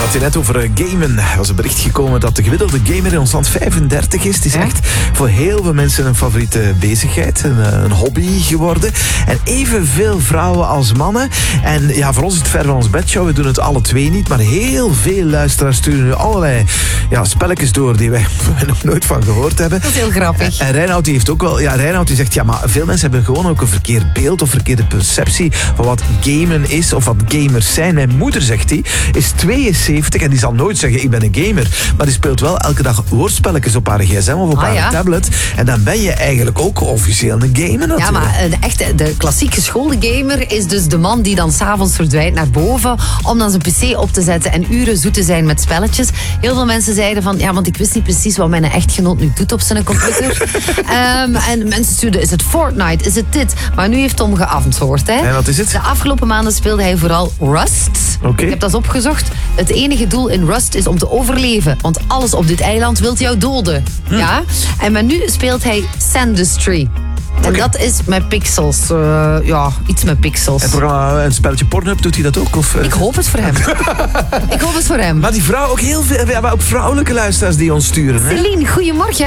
had je net over gamen. Er was een bericht gekomen dat de gemiddelde gamer in ons land 35 is. Het is echt voor heel veel mensen een favoriete bezigheid, een hobby geworden. En evenveel vrouwen als mannen. En ja, voor ons is het ver van ons bedshow. We doen het alle twee niet, maar heel veel luisteraars sturen nu allerlei spelletjes door die wij nog nooit van gehoord hebben. Dat is heel grappig. En Reinoud die heeft ook wel... Ja, Reinoud die zegt, maar veel mensen hebben gewoon ook een verkeerd beeld of verkeerde perceptie van wat gamen is of wat gamers zijn. Mijn moeder, zegt hij, is 72 en die zal nooit zeggen, ik ben een gamer. Maar die speelt wel elke dag woordspelletjes op haar gsm of op haar tablet. En dan ben je eigenlijk ook officieel een gamer natuurlijk. Ja, maar de klassiek geschoolde gamer is dus de man die dan s'avonds verdwijnt naar boven om dan zijn pc op te zetten en uren zoet te zijn met spelletjes. Heel veel mensen zeiden van, want ik wist niet precies wat mijn echtgenoot nu doet op zijn computer. En mensen stuurden, is het Fortnite, is het dit? Maar nu heeft Tom geantwoord. Hè? En wat is het? De afgelopen maanden speelde hij vooral Rust. Okay. Ik heb dat eens opgezocht. Het enige doel in Rust is om te overleven, want alles op dit eiland wil jou doden. Ja? Maar nu speelt hij Sandustry. En dat is met pixels. Iets met pixels. Het programma, een spelletje Pornhub, doet hij dat ook? Of, Ik hoop het voor hem. Ik hoop het voor hem. Maar die vrouw, ook heel veel, ook vrouwelijke luisteraars die ons sturen. Hè? Celine, goedemorgen.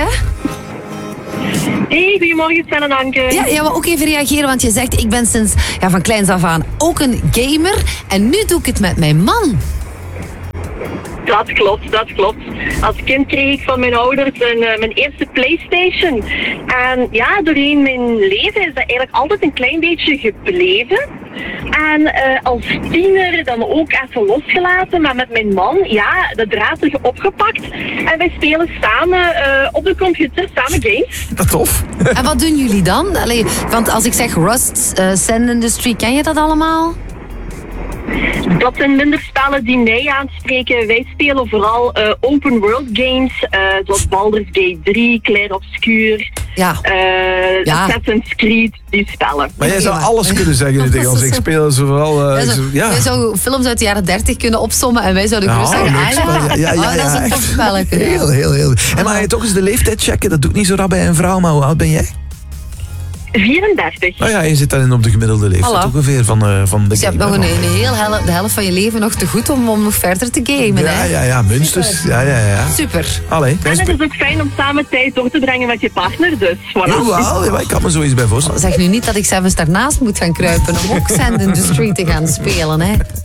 Hey, goedemorgen Sven en Anke. Ja, maar ook even reageren, want je zegt, ik ben sinds van kleins af aan ook een gamer. En nu doe ik het met mijn man. Dat klopt. Als kind kreeg ik van mijn ouders mijn eerste PlayStation. En ja, doorheen mijn leven is dat eigenlijk altijd een klein beetje gebleven. En als tiener dan ook even losgelaten, maar met mijn man, de draad terug opgepakt. En wij spelen samen op de computer, samen games. Dat tof. En wat doen jullie dan? Allee, want als ik zeg Rust, Sand Industry, ken je dat allemaal? Dat zijn minder spellen die mij aanspreken. Wij spelen vooral open world games, zoals Baldur's Gate 3, Clair Obscur, Assassin's Creed, die spellen. Maar jij zou alles kunnen zeggen tegen ons. Ik speel ze vooral... Jij zou films uit de jaren 30 kunnen opsommen en wij zouden gerust zeggen, dat is een tof spelletje. Heel. En mag je toch eens de leeftijd checken? Dat doet niet zo rap bij een vrouw, maar hoe oud ben jij? 34. Nou ja, je zit dan in op de gemiddelde leeftijd ongeveer van de Dus je hebt nog de helft van je leven nog te goed om nog verder te gamen. Ja, minstens. Ja. Super. Allee, en het is ook fijn om samen tijd door te brengen met je partner, dus voilà. Ja, ik kan me zoiets bij voorstellen. Zeg nu niet dat ik zelfs daarnaast moet gaan kruipen om ook Sand Industry te gaan spelen, hè.